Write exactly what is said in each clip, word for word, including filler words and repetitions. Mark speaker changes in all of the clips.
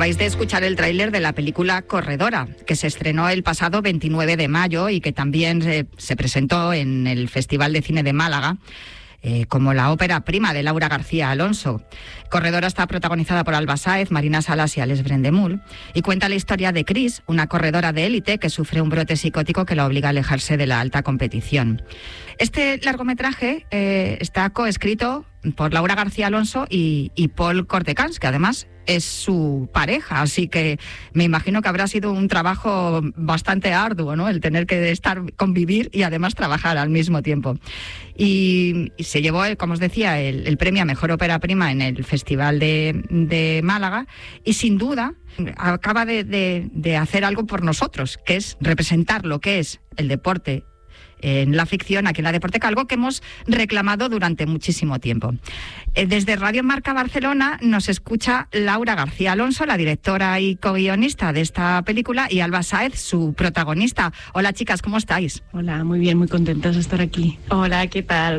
Speaker 1: Acabáis de escuchar el tráiler de la película Corredora, que se estrenó el pasado veintinueve de mayo y que también se, se presentó en el Festival de Cine de Málaga, eh, como la ópera prima de Laura García Alonso. Corredora está protagonizada por Alba Sáez, Marina Salas y Alex Brendemul, y cuenta la historia de Cris, una corredora de élite que sufre un brote psicótico que la obliga a alejarse de la alta competición. Este largometraje eh, está coescrito por Laura García Alonso y, y Paul Cortecans, que además es su pareja, así que me imagino que habrá sido un trabajo bastante arduo, ¿no? El tener que estar, convivir y además trabajar al mismo tiempo. Y, y se llevó, como os decía, el, el premio a Mejor Ópera Prima en el Festival de, de Málaga, y sin duda acaba de, de, de hacer algo por nosotros, que es representar lo que es el deporte en la ficción, aquí en la Deporteca, algo que hemos reclamado durante muchísimo tiempo. Desde Radio Marca Barcelona nos escucha Laura García Alonso, la directora y co-guionista de esta película, y Alba Sáez, su protagonista. Hola, chicas, ¿cómo estáis?
Speaker 2: Hola, muy bien, muy contentas de estar aquí.
Speaker 3: Hola, ¿qué tal?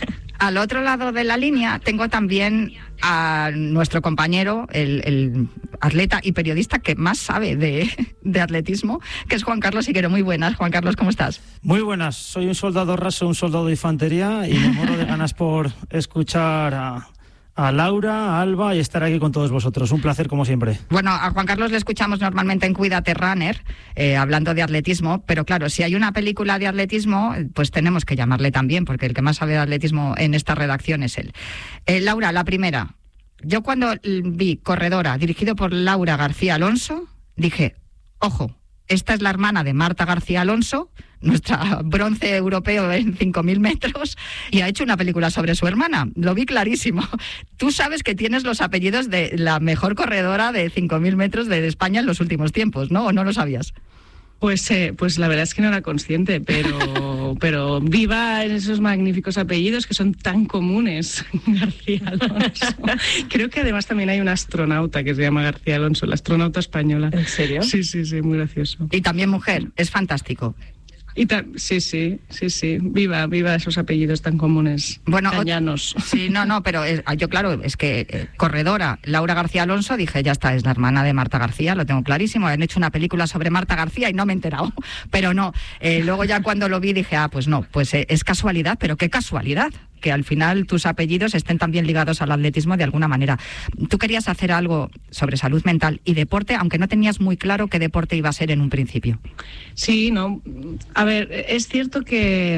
Speaker 1: Al otro lado de la línea tengo también a nuestro compañero, el, el atleta y periodista que más sabe de, de atletismo, que es Juan Carlos Higuero. Muy buenas, Juan Carlos, ¿cómo estás?
Speaker 4: Muy buenas, soy un soldado raso, un soldado de infantería, y me muero de ganas por escuchar a, a Laura, a Alba y estar aquí con todos vosotros. Un placer, como siempre.
Speaker 1: Bueno, a Juan Carlos le escuchamos normalmente en Cuídate Runner, eh, hablando de atletismo, pero claro, si hay una película de atletismo, pues tenemos que llamarle también, porque el que más sabe de atletismo en esta redacción es él. Eh, Laura, la primera. Yo cuando vi Corredora, dirigido por Laura García Alonso, dije, ojo, esta es la hermana de Marta García Alonso, nuestra bronce europeo en cinco mil metros, y ha hecho una película sobre su hermana. Lo vi clarísimo. Tú sabes que tienes los apellidos de la mejor corredora de cinco mil metros de España en los últimos tiempos, ¿no? ¿O no lo sabías?
Speaker 2: Pues, eh, pues la verdad es que no era consciente, pero, pero viva esos magníficos apellidos que son tan comunes, García Alonso. Creo que además también hay una astronauta que se llama García Alonso, la astronauta españoa.
Speaker 3: ¿En serio?
Speaker 2: Sí, sí, sí, muy gracioso.
Speaker 1: Y también mujer, es fantástico.
Speaker 2: Y ta- sí, sí, sí, sí, viva, viva esos apellidos tan comunes,
Speaker 1: bueno,
Speaker 2: tan llanos.
Speaker 1: Sí, no, no, pero es, yo claro, es que eh, corredora, Laura García Alonso, dije, ya está, es la hermana de Marta García, lo tengo clarísimo, han hecho una película sobre Marta García y no me he enterado, pero no, eh, luego ya cuando lo vi dije, ah, pues no, pues eh, es casualidad, pero qué casualidad, que al final tus apellidos estén también ligados al atletismo de alguna manera. Tú querías hacer algo sobre salud mental y deporte, aunque no tenías muy claro qué deporte iba a ser en un principio.
Speaker 2: Sí, no, a ver, es cierto que...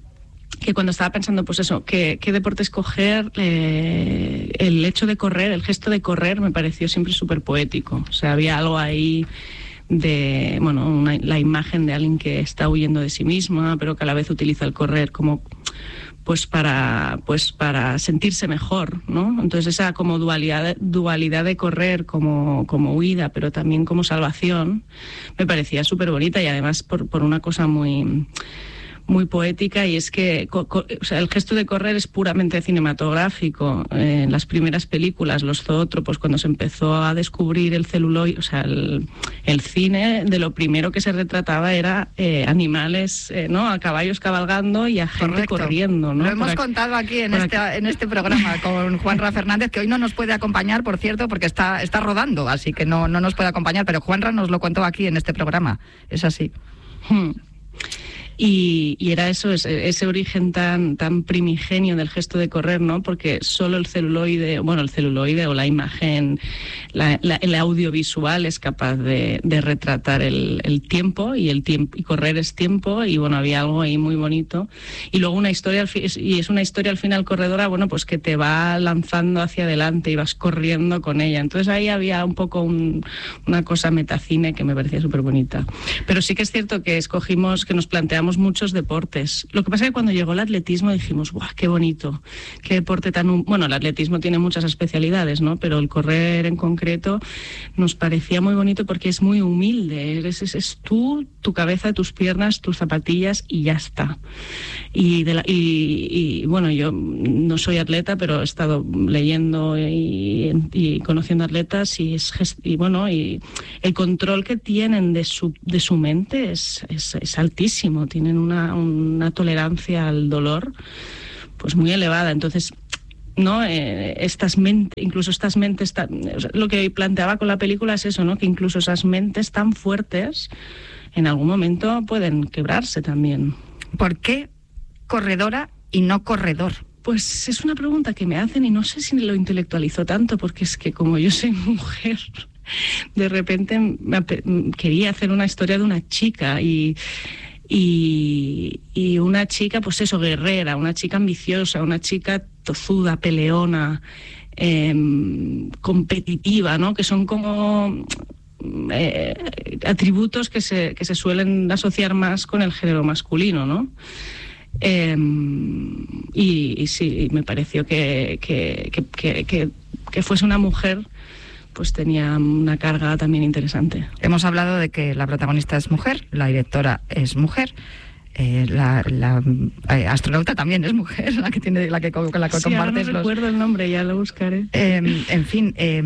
Speaker 2: que cuando estaba pensando, pues eso, qué, qué deporte escoger, eh, el hecho de correr, el gesto de correr me pareció siempre súper poético. O sea, había algo ahí de, bueno, una, la imagen de alguien que está huyendo de sí misma, pero que a la vez utiliza el correr como pues para pues para sentirse mejor, ¿no? Entonces esa como dualidad dualidad de correr como como huida, pero también como salvación, me parecía súper bonita, y además por por una cosa muy muy poética, y es que co- co- o sea, el gesto de correr es puramente cinematográfico. Eh, en las primeras películas, los zoótropos, cuando se empezó a descubrir el celuloide, o sea, el, el cine, de lo primero que se retrataba era eh, animales, eh, ¿no? A caballos cabalgando y a gente
Speaker 1: Correcto.
Speaker 2: corriendo, ¿no?
Speaker 1: Lo hemos
Speaker 2: Para,
Speaker 1: contado aquí en este,
Speaker 2: que...
Speaker 1: en este programa con Juanra Fernández, que hoy no nos puede acompañar, por cierto, porque está, está rodando, así que no, no nos puede acompañar, pero Juanra nos lo contó aquí en este programa, es así.
Speaker 2: Hmm. Y, y era eso, ese, ese origen tan tan primigenio del gesto de correr, ¿no? Porque solo el celuloide, bueno, el celuloide o la imagen, la, la, el audiovisual es capaz de, de retratar el, el tiempo, y el tiempo y correr es tiempo, y bueno, había algo ahí muy bonito. Y luego una historia, y es una historia al final corredora, bueno, pues que te va lanzando hacia adelante y vas corriendo con ella. Entonces ahí había un poco un, una cosa metacine que me parecía súper bonita. Pero sí que es cierto que escogimos, que nos planteamos muchos deportes. Lo que pasa es que cuando llegó el atletismo dijimos, ¡guau, qué bonito! Qué deporte tan... hum-". Bueno, el atletismo tiene muchas especialidades, ¿no? Pero el correr en concreto nos parecía muy bonito porque es muy humilde. Eres, es, es tú, tu cabeza, tus piernas, tus zapatillas y ya está. Y, de la, y, y bueno, yo no soy atleta, pero he estado leyendo y, y conociendo atletas, y, es, y bueno, y el control que tienen de su, de su mente es, es, es altísimo. Tienen una, una tolerancia al dolor pues muy elevada. Entonces ¿no? Eh, estas mentes, incluso estas mentes, tan, lo que planteaba con la película es eso, ¿no? Que incluso esas mentes tan fuertes en algún momento pueden quebrarse también.
Speaker 1: ¿Por qué corredora y no corredor?
Speaker 2: Pues es una pregunta que me hacen y no sé si lo intelectualizo tanto, porque es que como yo soy mujer, de repente me quería hacer una historia de una chica y, y, y una chica, pues eso, guerrera, una chica ambiciosa, una chica tozuda, peleona, eh, competitiva, ¿no? Que son como eh, atributos que se, que se suelen asociar más con el género masculino, ¿no? Eh, y, y sí, me pareció que, que, que, que, que fuese una mujer, pues tenía una carga también interesante.
Speaker 1: Hemos hablado de que la protagonista es mujer, la directora es mujer, eh, la, la eh, astronauta también es mujer, la que tiene la que con la que
Speaker 2: sí,
Speaker 1: compartes
Speaker 2: no
Speaker 1: los...
Speaker 2: recuerdo el nombre, ya lo buscaré.
Speaker 1: Eh, en fin, eh,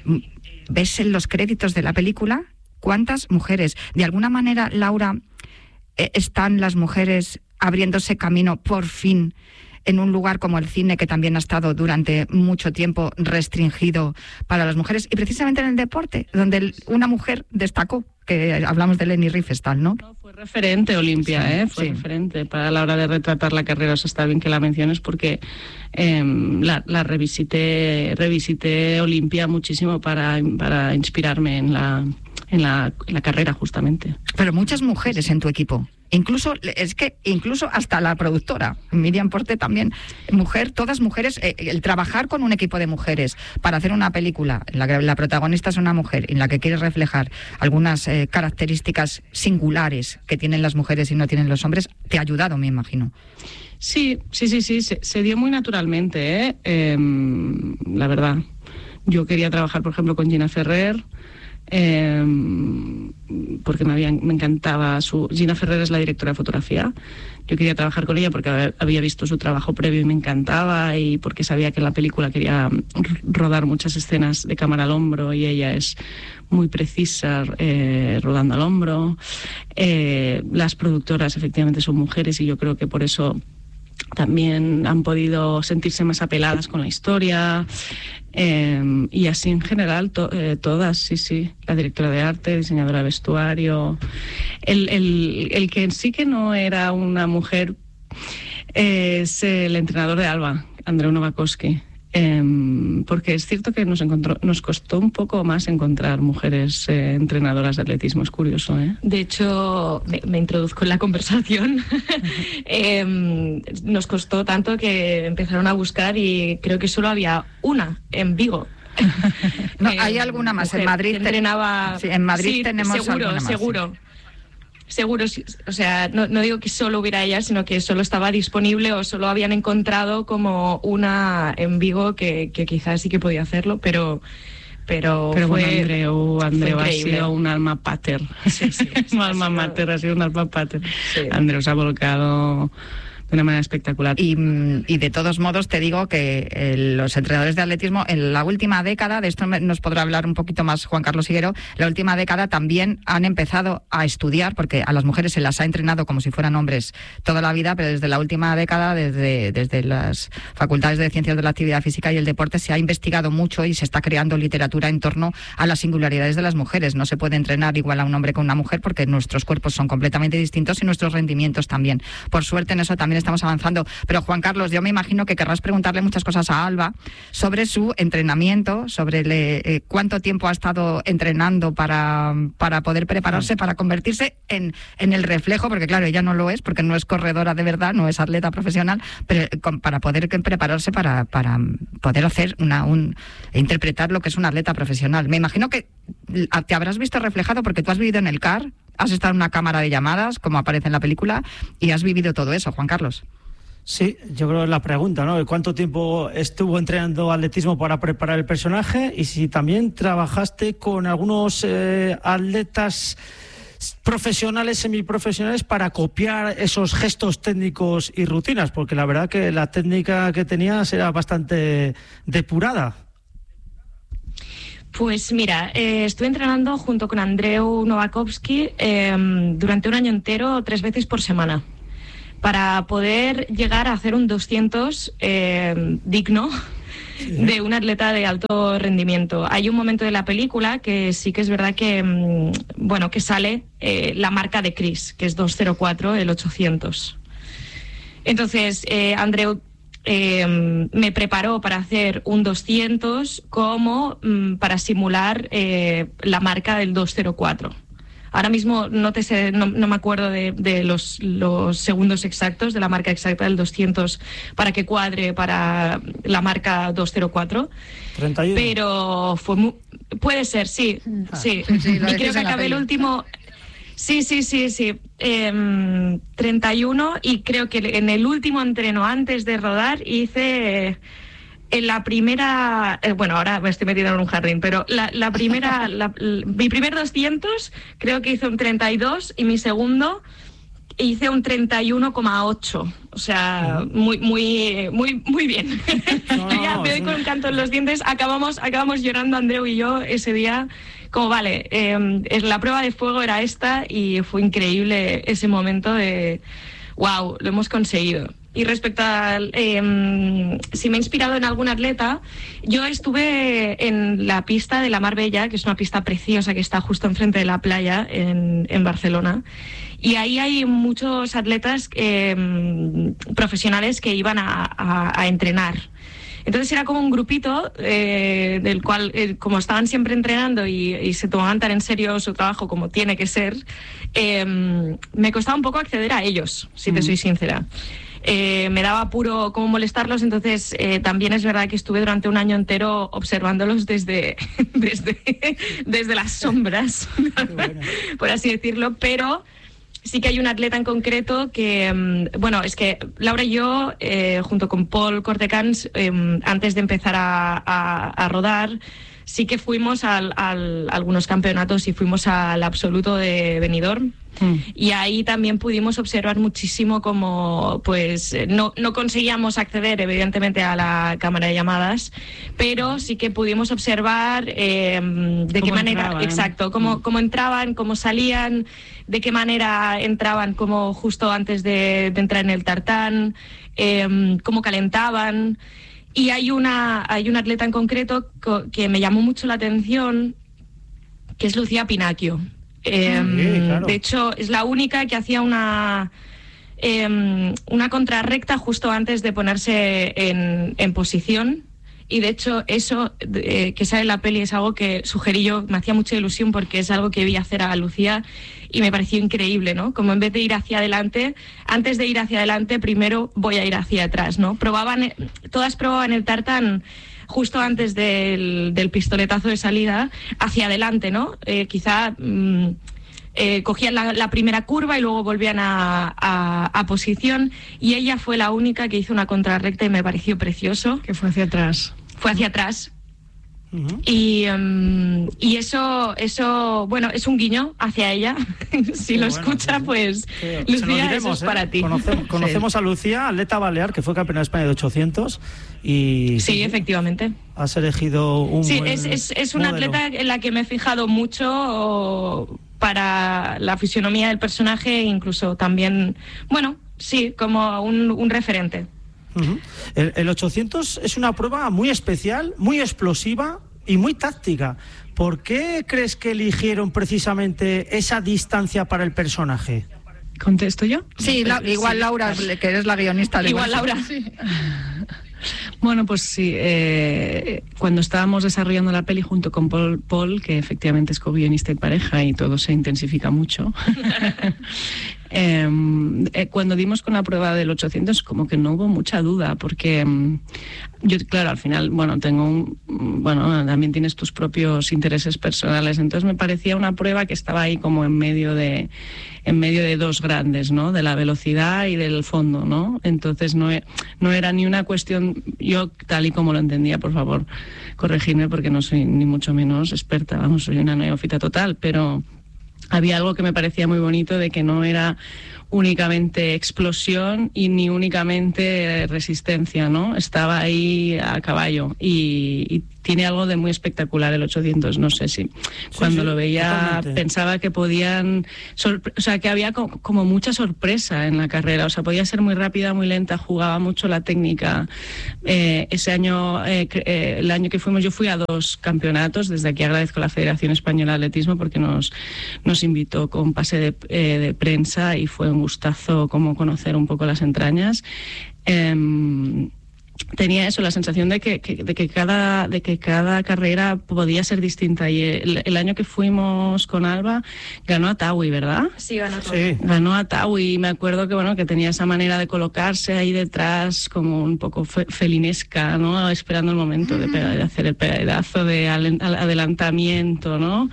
Speaker 1: ves en los créditos de la película cuántas mujeres. De alguna manera, Laura, eh, están las mujeres abriéndose camino por fin en un lugar como el cine, que también ha estado durante mucho tiempo restringido para las mujeres, y precisamente en el deporte, donde el, una mujer destacó, que hablamos de Leni Riefenstahl, ¿no?
Speaker 2: No, fue referente Olimpia, sí, ¿eh? Fue sí. referente para la hora de retratar la carrera. O sea, está bien que la menciones porque eh, la, la revisité, revisité Olimpia muchísimo para, para inspirarme en la, en la, en la carrera, justamente.
Speaker 1: Pero muchas mujeres en tu equipo. Incluso, es que incluso hasta la productora, Miriam Porte también, mujer, todas mujeres, eh, el trabajar con un equipo de mujeres para hacer una película en la que la protagonista es una mujer, en la que quieres reflejar algunas eh, características singulares que tienen las mujeres y no tienen los hombres, te ha ayudado, me imagino.
Speaker 2: Sí, sí, sí, sí, se, se dio muy naturalmente, ¿eh? Eh, la verdad. Yo quería trabajar, por ejemplo, con Gina Ferrer, Eh, porque me, había, me encantaba su... Gina Ferrer es la directora de fotografía. Yo quería trabajar con ella porque había visto su trabajo previo y me encantaba, y porque sabía que en la película quería rodar muchas escenas de cámara al hombro y ella es muy precisa eh, rodando al hombro. Eh, las productoras efectivamente son mujeres y yo creo que por eso también han podido sentirse más apeladas con la historia, eh, y así en general to, eh, todas, sí, sí, la directora de arte, diseñadora de vestuario, el, el, el que sí que no era una mujer eh, es el entrenador de Alba, Andreu Nowakowski. Eh, porque es cierto que nos encontró, nos costó un poco más encontrar mujeres eh, entrenadoras de atletismo, es curioso, ¿eh?
Speaker 3: De hecho, me, me introduzco en la conversación. eh, nos costó tanto que empezaron a buscar y creo que solo había una en Vigo.
Speaker 1: No, eh, hay alguna más. En Madrid
Speaker 3: entrenaba.
Speaker 1: Sí, en Madrid
Speaker 3: sí,
Speaker 1: tenemos
Speaker 3: seguro,
Speaker 1: alguna más.
Speaker 3: Seguro. Sí. Seguro, o sea, no, no digo que solo hubiera ella, sino que solo estaba disponible o solo habían encontrado como una en Vigo que, que quizás sí que podía hacerlo, pero pero,
Speaker 2: pero
Speaker 3: fue,
Speaker 2: bueno, Andreu, Andreu
Speaker 3: fue
Speaker 2: ha sido un alma pater.
Speaker 3: Sí, sí, sí,
Speaker 2: un alma mater, ha sido un alma pater. Sí. Andreu se ha volcado de una manera espectacular.
Speaker 1: Y, y de todos modos te digo que eh, los entrenadores de atletismo en la última década, de esto nos podrá hablar un poquito más Juan Carlos Higuero, la última década también han empezado a estudiar, porque a las mujeres se las ha entrenado como si fueran hombres toda la vida, pero desde la última década, desde, desde las facultades de Ciencias de la Actividad Física y el Deporte, se ha investigado mucho y se está creando literatura en torno a las singularidades de las mujeres. No se puede entrenar igual a un hombre que a una mujer porque nuestros cuerpos son completamente distintos y nuestros rendimientos también. Por suerte en eso también estamos avanzando. Pero Juan Carlos, yo me imagino que querrás preguntarle muchas cosas a Alba sobre su entrenamiento, sobre le, eh, cuánto tiempo ha estado entrenando para, para poder prepararse, para convertirse en, en el reflejo, porque claro, ella no lo es, porque no es corredora de verdad, no es atleta profesional, pero con, para poder prepararse para, para poder hacer una, un, interpretar lo que es un atleta profesional. Me imagino que te habrás visto reflejado porque tú has vivido en el C A R, has estado en una cámara de llamadas, como aparece en la película, y has vivido todo eso, Juan Carlos.
Speaker 4: Sí, yo creo que es la pregunta, ¿no? ¿Cuánto tiempo estuvo entrenando atletismo para preparar el personaje? Y si también trabajaste con algunos eh, atletas profesionales, semiprofesionales, para copiar esos gestos técnicos y rutinas, porque la verdad que la técnica que tenías era bastante depurada.
Speaker 3: Pues mira, eh, estuve entrenando junto con Andreu Nowakowski eh, durante un año entero, tres veces por semana. para poder llegar a hacer un doscientos eh, digno de un atleta de alto rendimiento. Hay un momento de la película que sí que es verdad que, bueno, que sale eh, la marca de Chris, que es dos cero cuatro, el ochocientos. Entonces, eh, Andreu eh, me preparó para hacer un doscientos como mm, para simular eh, la marca del dos cero cuatro. Ahora mismo no te sé, no, no me acuerdo de, de los, los segundos exactos de la marca exacta del doscientos para que cuadre para la marca dos cero cuatro.
Speaker 4: treinta y uno.
Speaker 3: Pero fue muy, puede ser, sí,
Speaker 1: Ah,
Speaker 3: sí.
Speaker 1: sí, sí, lo
Speaker 3: y
Speaker 1: decís
Speaker 3: creo que
Speaker 1: en la
Speaker 3: acabé el
Speaker 1: peli.
Speaker 3: último. Sí, sí, sí, sí. Eh, treinta y uno, y creo que en el último entreno antes de rodar hice eh, en la primera, eh, bueno, ahora me estoy metiendo en un jardín, pero la, la primera, la, la, mi primer doscientos creo que hice un treinta y dos y mi segundo hice un treinta y uno coma ocho. O sea, muy, muy, muy, muy bien.
Speaker 4: No,
Speaker 3: Yo ya
Speaker 4: no,
Speaker 3: me doy
Speaker 4: sí.
Speaker 3: con un canto en los dientes. Acabamos, acabamos llorando Andreu y yo ese día. Como vale, eh, la prueba de fuego era esta y fue increíble ese momento de wow, lo hemos conseguido. Y respecto a eh, si me he inspirado en algún atleta, yo estuve en la pista de la Marbella, que es una pista preciosa que está justo enfrente de la playa en, en Barcelona. Y ahí hay muchos atletas eh, profesionales que iban a, a, a entrenar. Entonces era como un grupito eh, del cual, eh, como estaban siempre entrenando y, y se tomaban tan en serio su trabajo como tiene que ser, eh, me costaba un poco acceder a ellos, si te soy sincera. Eh, me daba apuro cómo molestarlos, entonces eh, también es verdad que estuve durante un año entero observándolos desde, desde, desde las sombras, por así decirlo, pero sí que hay un atleta en concreto que, bueno, es que Laura y yo, eh, junto con Paul Cortecans, eh, antes de empezar a, a, a rodar, sí que fuimos al, al, a algunos campeonatos y fuimos al absoluto de Benidorm. Mm. Y ahí también pudimos observar muchísimo cómo, pues, no, no conseguíamos acceder, evidentemente, a la cámara de llamadas, pero sí que pudimos observar eh, de qué manera, entraban. exacto, cómo, mm. cómo entraban, cómo salían, de qué manera entraban, como justo antes de, de entrar en el tartán, eh, cómo calentaban. Y hay una, hay una atleta en concreto que me llamó mucho la atención, que es Lucía Pinacchio. Eh, sí, claro. De hecho, es la única que hacía una, eh, una contrarrecta justo antes de ponerse en, en posición. Y de hecho, eso eh, que sale en la peli es algo que sugerí yo, me hacía mucha ilusión porque es algo que vi hacer a Lucía y me pareció increíble, ¿no? Como en vez de ir hacia adelante, antes de ir hacia adelante, primero voy a ir hacia atrás, ¿no? Probaban, todas probaban el tartán justo antes del, del pistoletazo de salida, hacia adelante, ¿no? Eh, quizá mmm, eh, cogían la, la primera curva y luego volvían a, a, a posición, y ella fue la única que hizo una contrarrecta y me pareció precioso.
Speaker 2: Que fue hacia atrás.
Speaker 3: Fue hacia atrás. Uh-huh. Y, um, y eso, eso, bueno, es un guiño hacia ella. Si lo bueno, escucha, sí. pues, sí. Lucía, diremos, eso es ¿eh? para ti.
Speaker 4: Conocemos, conocemos sí. a Lucía, atleta balear, que fue campeona de España de ochocientos. Y,
Speaker 3: sí, sí, efectivamente.
Speaker 4: Has elegido un
Speaker 3: Sí,
Speaker 4: buen
Speaker 3: es, es, es una
Speaker 4: modelo.
Speaker 3: atleta en la que me he fijado mucho para la fisionomía del personaje, incluso también, bueno, sí, como un, un referente.
Speaker 4: Uh-huh. El, el ochocientos es una prueba muy especial, muy explosiva y muy táctica. ¿Por qué crees que eligieron precisamente esa distancia para el personaje?
Speaker 2: ¿Contesto yo?
Speaker 1: Sí, la, igual sí. Laura, que eres la guionista.
Speaker 3: Igual Laura.
Speaker 2: Sí. Bueno, pues sí, eh, cuando estábamos desarrollando la peli junto con Paul, Paul que efectivamente es co-guionista y pareja y todo se intensifica mucho, eh, eh, cuando dimos con la prueba del ochocientos como que no hubo mucha duda, porque eh, yo, claro, al final, bueno, tengo un, bueno, también tienes tus propios intereses personales, entonces me parecía una prueba que estaba ahí como en medio de en medio de dos grandes, ¿no? De la velocidad y del fondo, ¿no? Entonces no, no era ni una cuestión, yo tal y como lo entendía, por favor, corregirme porque no soy ni mucho menos experta, vamos, soy una neófita total, pero había algo que me parecía muy bonito de que no era únicamente explosión y ni únicamente resistencia, ¿no? Estaba ahí a caballo y, y tiene algo de muy espectacular el ochocientos, no sé si cuando
Speaker 4: sí,
Speaker 2: lo veía
Speaker 4: totalmente.
Speaker 2: Pensaba que podían, sorpre- o sea, que había co- como mucha sorpresa en la carrera, o sea, podía ser muy rápida, muy lenta, jugaba mucho la técnica. Eh, ese año, eh, cre- eh, el año que fuimos, yo fui a dos campeonatos, desde aquí agradezco a la Federación Española de Atletismo porque nos, nos invitó con pase de, eh, de prensa y fue un gustazo como conocer un poco las entrañas. Eh, Tenía eso, la sensación de que, que, de que cada de que cada carrera podía ser distinta. Y el, el año que fuimos con Alba ganó a Tawi, ¿verdad?
Speaker 3: Sí, ganó todo.
Speaker 4: Sí.
Speaker 2: Ganó a Tawi y me acuerdo que bueno que tenía esa manera de colocarse ahí detrás como un poco fe, felinesca, ¿no? Esperando el momento de, pegar, de hacer el pedazo de adelantamiento, ¿no?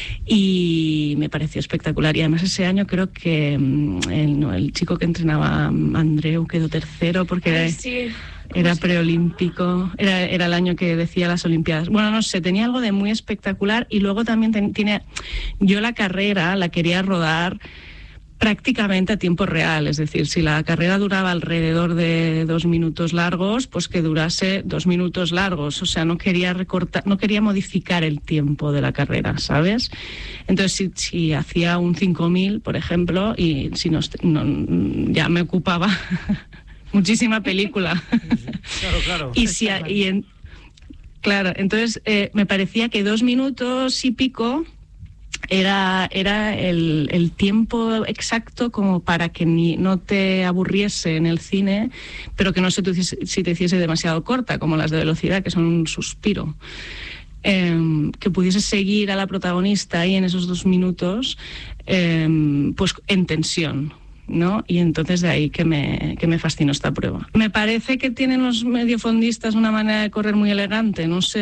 Speaker 2: Y me pareció espectacular. Y además ese año creo que el, no, el chico que entrenaba, Andreu, quedó tercero porque
Speaker 3: Ay, sí.
Speaker 2: era preolímpico, era, era el año que decía las Olimpiadas. Bueno, no sé, tenía algo de muy espectacular y luego también ten, tiene... Yo la carrera la quería rodar prácticamente a tiempo real, es decir, si la carrera duraba alrededor de dos minutos largos, pues que durase dos minutos largos, o sea, no quería recortar, no quería modificar el tiempo de la carrera, ¿sabes? Entonces, si, si hacía un cinco mil, por ejemplo, y si no, no ya me ocupaba muchísima película.
Speaker 4: Claro, claro.
Speaker 2: y si y en, claro, entonces eh, me parecía que dos minutos y pico era era el, el tiempo exacto como para que ni no te aburriese en el cine, pero que no se te hiciese, si te hiciese demasiado corta, como las de velocidad, que son un suspiro. Eh, que pudiese seguir a la protagonista ahí en esos dos minutos, eh, pues en tensión, ¿no? Y entonces de ahí que me, que me fascinó esta prueba. Me parece que tienen los mediofondistas una manera de correr muy elegante, no sé,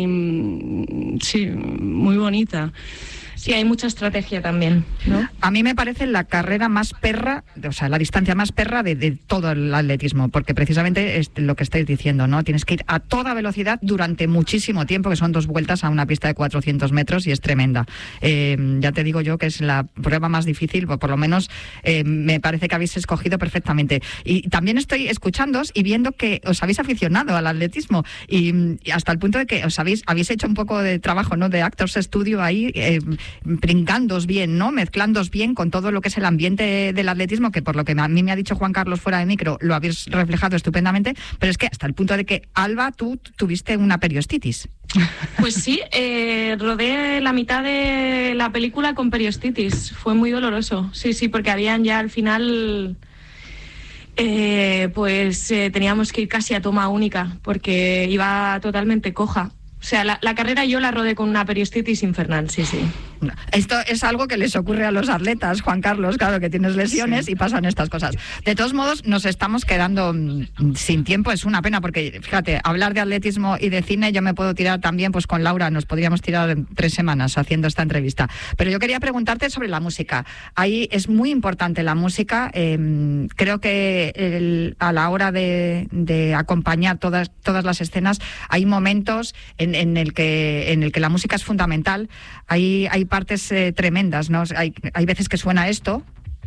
Speaker 2: muy, sí, muy bonita.
Speaker 3: Sí, hay mucha estrategia también, ¿no?
Speaker 1: A mí me parece la carrera más perra, o sea, la distancia más perra de, de todo el atletismo, porque precisamente es lo que estáis diciendo, ¿no? Tienes que ir a toda velocidad durante muchísimo tiempo, que son dos vueltas a una pista de cuatrocientos metros y es tremenda. Eh, ya te digo yo que es la prueba más difícil, o por lo menos eh, me parece que habéis escogido perfectamente. Y también estoy escuchándoos y viendo que os habéis aficionado al atletismo y, y hasta el punto de que os habéis, habéis hecho un poco de trabajo, ¿no? De Actors Studio ahí, eh, brincándoos bien, ¿no? Mezclándoos bien con todo lo que es el ambiente del atletismo, que por lo que a mí me ha dicho Juan Carlos fuera de micro, lo habéis reflejado estupendamente, pero es que hasta el punto de que, Alba, tú tuviste una periostitis.
Speaker 3: Pues sí, eh, rodé la mitad de la película con periostitis. Fue muy doloroso. Sí, sí, porque habían ya al final... Eh, pues eh, teníamos que ir casi a toma única, porque iba totalmente coja. O sea, la, la carrera yo la rodé con una periostitis infernal, sí, sí.
Speaker 1: Esto es algo que les ocurre a los atletas, Juan Carlos, claro, que tienes lesiones sí. y pasan estas cosas. De todos modos, nos estamos quedando sin tiempo, es una pena, porque fíjate, hablar de atletismo y de cine, yo me puedo tirar también, pues con Laura nos podríamos tirar tres semanas haciendo esta entrevista. Pero yo quería preguntarte sobre la música. Ahí es muy importante la música, eh, creo que el, a la hora de, de acompañar todas, todas las escenas, hay momentos en, en, el que, en el que la música es fundamental, hay, hay partes eh, tremendas, ¿no? Hay, hay veces que suena esto.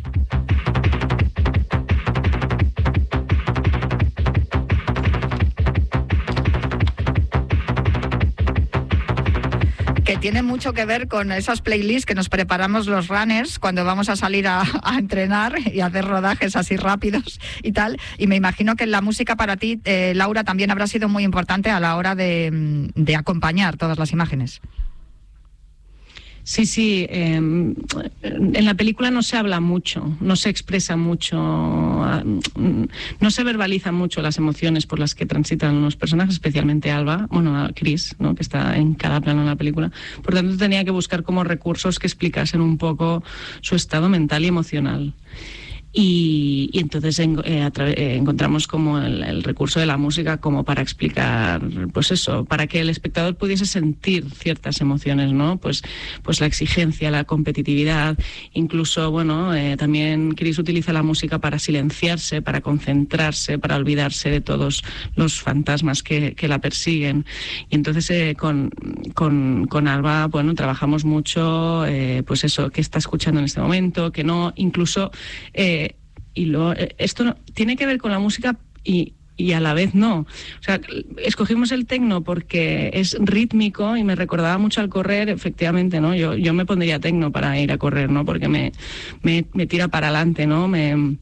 Speaker 1: Que tiene mucho que ver con esas playlists que nos preparamos los runners cuando vamos a salir a, a entrenar y a hacer rodajes así rápidos y tal. Y me imagino que la música para ti, eh, Laura, también habrá sido muy importante a la hora de, de acompañar todas las imágenes.
Speaker 2: Sí, sí. Eh, en la película no se habla mucho, no se expresa mucho, no se verbalizan mucho las emociones por las que transitan los personajes, especialmente Alba, bueno, a Chris, ¿no? Que está en cada plano en la película. Por tanto, tenía que buscar como recursos que explicasen un poco su estado mental y emocional. Y, y entonces en, eh, eh, encontramos como el, el recurso de la música como para explicar, pues eso, para que el espectador pudiese sentir ciertas emociones, ¿no? Pues, pues la exigencia, la competitividad, incluso, bueno, eh, también Chris utiliza la música para silenciarse, para concentrarse, para olvidarse de todos los fantasmas que, que la persiguen. Y entonces eh, con, con, con Alba, bueno, trabajamos mucho, eh, pues eso, qué está escuchando en este momento, que no, incluso... Eh, Y lo, esto no, tiene que ver con la música y, y a la vez no. O sea, escogimos el tecno porque es rítmico y me recordaba mucho al correr, efectivamente, ¿no? Yo, yo me pondría tecno para ir a correr, ¿no? Porque me, me, me tira para adelante, ¿no? Me...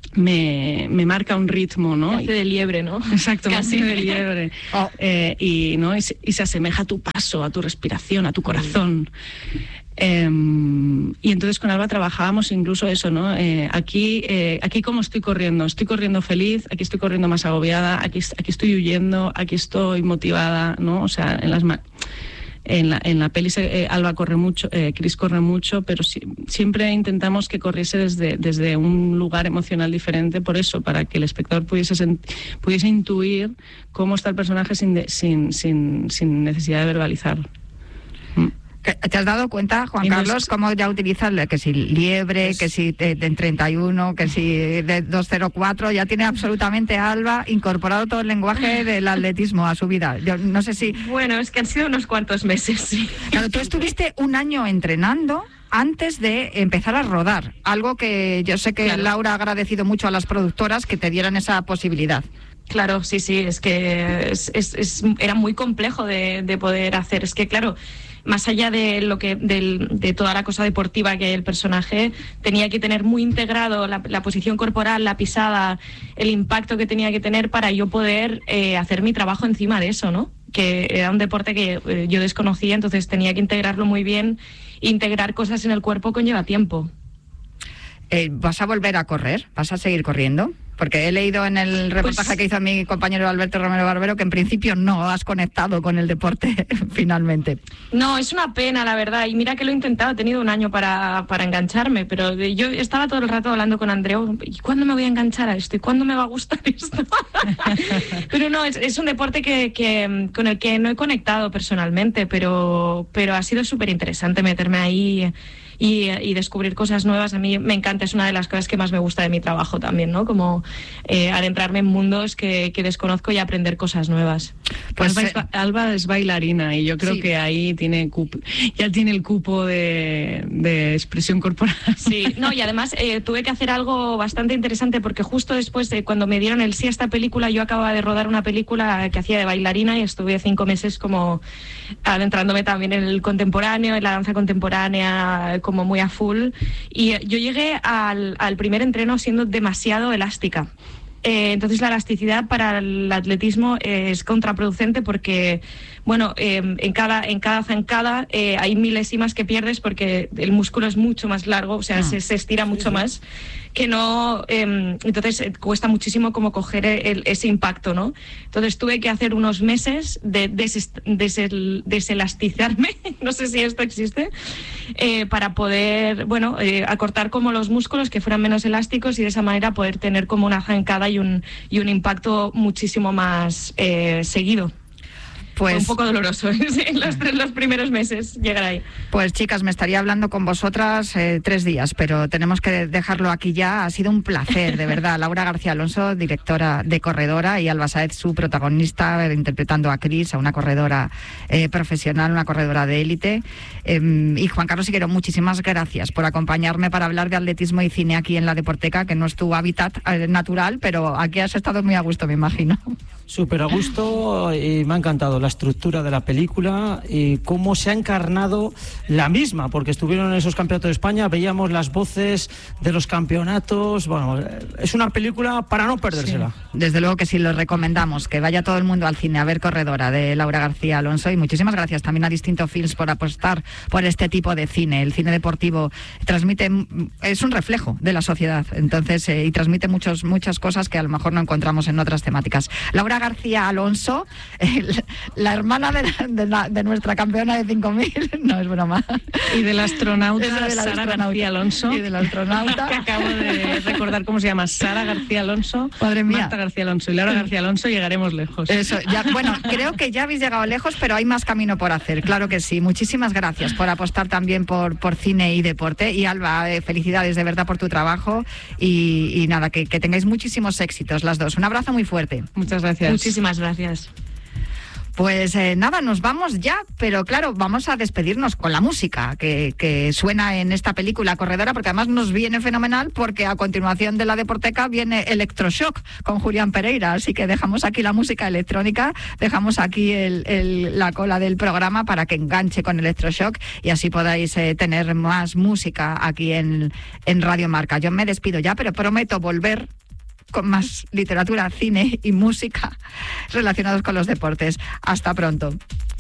Speaker 2: Me, me marca un ritmo, ¿no?
Speaker 3: Hace de liebre, ¿no?
Speaker 2: Exacto,
Speaker 3: Casi
Speaker 2: de liebre. Oh. Eh, y, ¿no? Y se, y se asemeja a tu paso, a tu respiración, a tu corazón. Eh, y entonces con Alba trabajábamos incluso eso, ¿no? Eh, aquí, eh, aquí cómo estoy corriendo, estoy corriendo feliz, aquí estoy corriendo más agobiada, aquí, aquí estoy huyendo, aquí estoy motivada, ¿no? O sea, en las ma- En la, en la peli eh, Alba corre mucho, eh, Chris corre mucho, pero si, siempre intentamos que corriese desde, desde un lugar emocional diferente, por eso, para que el espectador pudiese, sent, pudiese intuir cómo está el personaje sin, de, sin, sin, sin necesidad de verbalizar. Mm.
Speaker 1: ¿Te has dado cuenta, Juan Carlos, cómo ya utilizas que si liebre, que si de, de treinta y uno, que si de doscientos cuatro, ya tiene absolutamente Alba incorporado todo el lenguaje del atletismo a su vida? Yo no sé si...
Speaker 3: Bueno, es que han sido unos cuantos meses, sí.
Speaker 1: Claro, tú estuviste un año entrenando antes de empezar a rodar, algo que yo sé que claro. Laura ha agradecido mucho a las productoras que te dieran esa posibilidad.
Speaker 3: Claro, sí, sí, es que es, es, es, era muy complejo de, de poder hacer. Es que, claro, más allá de lo que de, de toda la cosa deportiva que hay el personaje, tenía que tener muy integrado la, la posición corporal, la pisada, el impacto que tenía que tener para yo poder eh, hacer mi trabajo encima de eso, ¿no? Que era un deporte que eh, yo desconocía, entonces tenía que integrarlo muy bien. Integrar cosas en el cuerpo conlleva tiempo.
Speaker 1: Eh, ¿Vas a volver a correr? ¿Vas a seguir corriendo? Porque he leído en el reportaje pues, que hizo mi compañero Alberto Romero Barbero que en principio no has conectado con el deporte finalmente.
Speaker 3: No, es una pena, la verdad. Y mira que lo he intentado, he tenido un año para, para engancharme, pero de, yo estaba todo el rato hablando con Andreu, ¿y cuándo me voy a enganchar a esto? ¿Y cuándo me va a gustar esto? Pero no, es, es un deporte que, que con el que no he conectado personalmente, pero, pero ha sido súper interesante meterme ahí y, y descubrir cosas nuevas. A mí me encanta, es una de las cosas que más me gusta de mi trabajo también, ¿no? Como eh, adentrarme en mundos que, que desconozco y aprender cosas nuevas.
Speaker 2: Pues Alba, eh, Alba es bailarina y yo creo sí. que ahí tiene cupo, ya tiene el cupo de, de expresión corporal.
Speaker 3: Sí, no, y además eh, tuve que hacer algo bastante interesante porque justo después de cuando me dieron el sí a esta película, yo acababa de rodar una película que hacía de bailarina y estuve cinco meses como adentrándome también en el contemporáneo, en la danza contemporánea, como muy a full. Y yo llegué al, al primer entreno siendo demasiado elástica. Eh, entonces la elasticidad para el atletismo es contraproducente porque, bueno, eh, en cada en cada zancada eh, hay milésimas que pierdes porque el músculo es mucho más largo, o sea, ah, se, se estira mucho sí, más. Que no, eh, entonces eh, cuesta muchísimo como coger el, ese impacto, ¿no? Entonces tuve que hacer unos meses de des, des, deselastizarme, no sé si esto existe, eh, para poder, bueno, eh, acortar como los músculos que fueran menos elásticos y de esa manera poder tener como una zancada y un, y un impacto muchísimo más eh, seguido. Pues, fue un poco doloroso en los, los primeros meses llegar ahí.
Speaker 1: Pues chicas, me estaría hablando con vosotras eh, tres días, pero tenemos que dejarlo aquí ya. Ha sido un placer, de verdad. Laura García Alonso, directora de Corredora, y Alba Sáez, su protagonista, interpretando a Chris, a una corredora eh, profesional, una corredora de élite. Eh, y Juan Carlos Higuero, muchísimas gracias por acompañarme para hablar de atletismo y cine aquí en La Deporteca, que no es tu hábitat eh, natural, pero aquí has estado muy a gusto, me imagino.
Speaker 4: Súper a gusto y me ha encantado la estructura de la película y cómo se ha encarnado la misma, porque estuvieron en esos campeonatos de España, veíamos las voces de los campeonatos. Bueno, es una película para no perdérsela.
Speaker 1: Sí. Desde luego que sí, lo recomendamos, que vaya todo el mundo al cine a ver Corredora, de Laura García Alonso, y muchísimas gracias también a Distinto Films por apostar por este tipo de cine. El cine deportivo transmite, es un reflejo de la sociedad, entonces eh, y transmite muchos, muchas cosas que a lo mejor no encontramos en otras temáticas. Laura García Alonso, eh, la hermana de, la, de, la, de nuestra campeona de cinco mil, no es broma.
Speaker 2: Y del astronauta
Speaker 1: de la
Speaker 2: Sara
Speaker 1: astronauta.
Speaker 2: García Alonso.
Speaker 1: Y del astronauta.
Speaker 2: Que acabo de recordar cómo se llama, Sara García Alonso,
Speaker 1: Madre mía.
Speaker 2: Marta García Alonso y Laura García Alonso, llegaremos lejos.
Speaker 1: Eso, ya, bueno, creo que ya habéis llegado lejos, pero hay más camino por hacer, claro que sí. Muchísimas gracias por apostar también por, por cine y deporte. Y Alba, eh, felicidades de verdad por tu trabajo y, y nada, que, que tengáis muchísimos éxitos las dos. Un abrazo muy fuerte.
Speaker 2: Muchas gracias.
Speaker 3: Muchísimas gracias.
Speaker 1: Pues eh, nada, nos vamos ya, pero claro, vamos a despedirnos con la música que, que suena en esta película Corredora, porque además nos viene fenomenal, porque a continuación de la Deporteca viene Electroshock con Julián Pereira, así que dejamos aquí la música electrónica, dejamos aquí el, el, la cola del programa para que enganche con Electroshock y así podáis eh, tener más música aquí en, en Radio Marca. Yo me despido ya, pero prometo volver con más literatura, cine y música relacionados con los deportes. Hasta pronto.